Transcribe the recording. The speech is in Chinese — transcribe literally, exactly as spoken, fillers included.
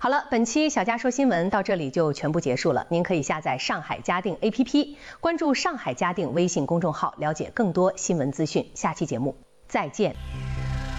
好了，本期小佳说新闻到这里就全部结束了。您可以下载上海嘉定 A P P， 关注上海嘉定微信公众号，了解更多新闻资讯。下期节目再见。